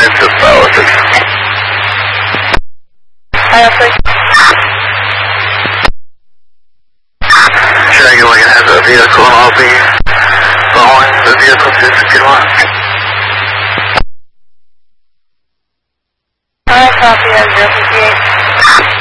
to Boston. Dragon Wagon has a vehicle and I'll be following the vehicle to 61. Alright, copy, 058.